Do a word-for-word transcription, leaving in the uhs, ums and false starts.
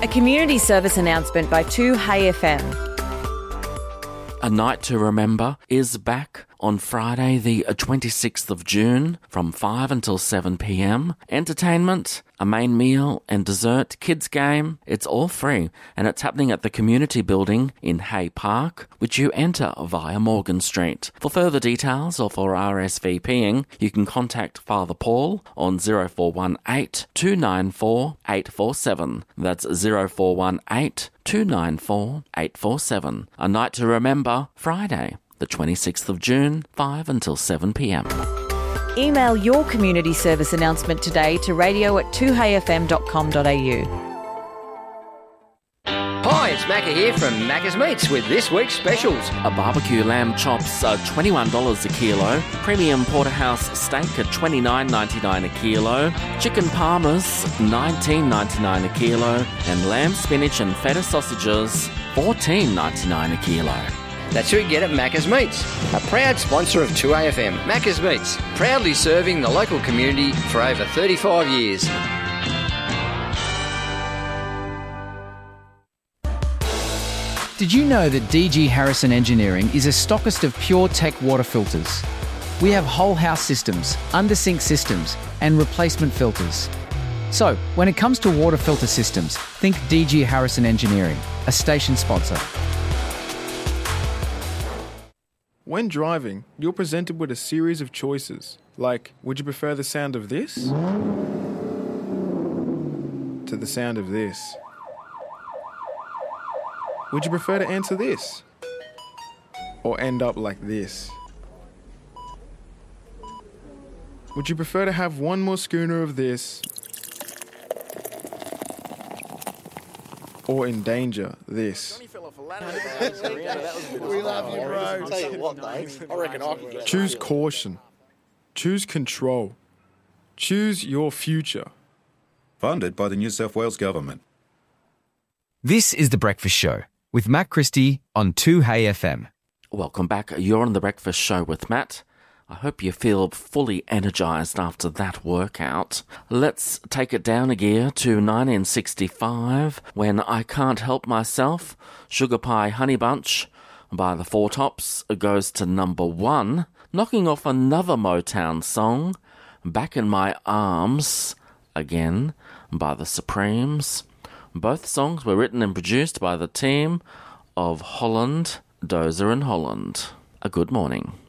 A community service announcement by two Hey F M. A Night to Remember is back on Friday the twenty-sixth of June from five until seven p.m. Entertainment, a main meal and dessert, kids game, it's all free and it's happening at the community building in Hay Park, which you enter via Morgan Street. For further details or for RSVPing, you can contact Father Paul on zero four one eight, two nine four, eight four seven. That's zero four one eight, two nine four, eight four seven. A Night to Remember, Friday, the twenty-sixth of June, five until seven p.m. Email your community service announcement today to radio at two hey f m dot com dot a u. Hi, it's Macca here from Macca's Meats with this week's specials. A barbecue lamb chops are twenty-one dollars a kilo, premium porterhouse steak at twenty-nine ninety-nine a kilo, chicken parmas nineteen ninety-nine a kilo, and lamb spinach and feta sausages fourteen ninety-nine a kilo. That's who you get at Macca's Meats, a proud sponsor of two A F M. Macca's Meats, proudly serving the local community for over thirty-five years. Did you know that D G Harrison Engineering is a stockist of pure tech water filters? We have whole house systems, under-sink systems, and replacement filters. So, when it comes to water filter systems, think D G Harrison Engineering, a station sponsor. When driving, you're presented with a series of choices, like, would you prefer the sound of this to the sound of this? Would you prefer to answer this or end up like this? Would you prefer to have one more schooner of this or endanger this? We love you, bro. Tell you what, Dave, I reckon I can get Choose caution. Choose control. Choose your future. Funded by the New South Wales Government. This is The Breakfast Show with Matt Christie on two Hey F M. Welcome back. You're on The Breakfast Show with Matt. I hope you feel fully energised after that workout. Let's take it down a gear to nineteen sixty-five, when I Can't Help Myself, Sugar Pie Honey Bunch by the Four Tops goes to number one, knocking off another Motown song, Back in My Arms, again, by the Supremes. Both songs were written and produced by the team of Holland, Dozer and Holland. A good morning.